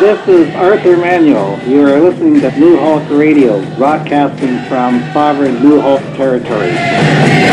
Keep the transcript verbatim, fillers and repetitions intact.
this is Arthur Manuel. You are listening to New Hulk Radio, broadcasting from sovereign New Hulk territory.